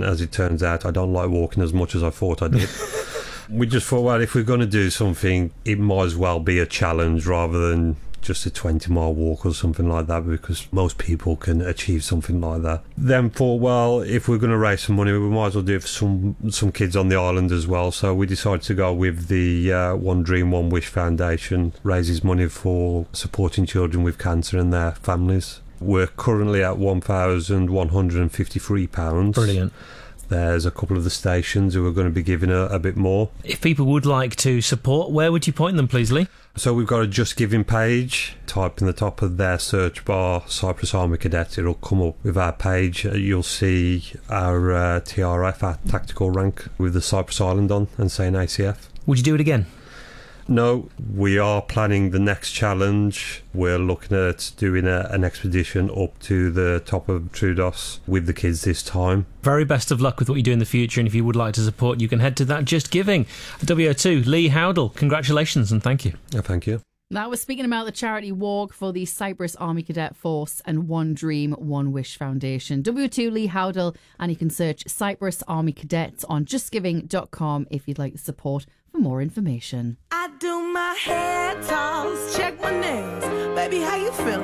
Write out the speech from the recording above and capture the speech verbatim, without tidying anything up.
and as it turns out, I don't like walking as much as I thought I did. We just thought, well, if we're going to do something, it might as well be a challenge rather than just a twenty mile walk or something like that, because most people can achieve something like that. Then thought, well, if we're going to raise some money, we might as well do it for some some kids on the island as well. So we decided to go with the uh, One Dream One Wish Foundation, raises money for supporting children with cancer and their families. We're currently at one thousand one hundred fifty-three pounds. Brilliant. There's a couple of the stations who are going to be giving a, a bit more. If people would like to support, where would you point them, please, Lee? So we've got a Just Giving page. Type in the top of their search bar Cyprus Army Cadet. It'll come up with our page. You'll see our uh, T R F, our tactical rank, with the Cyprus Island on and saying A C F. Would you do it again? No, we are planning the next challenge. We're looking at doing a, an expedition up to the top of Troodos with the kids this time. Very best of luck with what you do in the future, and if you would like to support, you can head to that Just Giving. W O two, Lee Howdall, congratulations and thank you. Yeah, thank you. That was speaking about the charity walk for the Cyprus Army Cadet Force and One Dream, One Wish Foundation. W O two Lee Howdall, and you can search Cyprus Army Cadets on just giving dot com if you'd like to support for more information. I do my hair toss, check my nails. Baby, how you feeling?